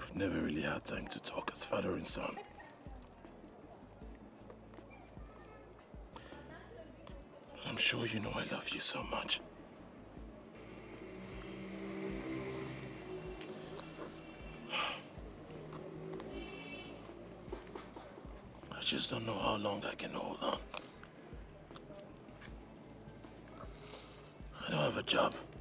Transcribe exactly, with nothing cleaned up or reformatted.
we've never really had time to talk as father and son. I'm sure you know I love you so much. I just don't know how long I can hold on. I don't have a job.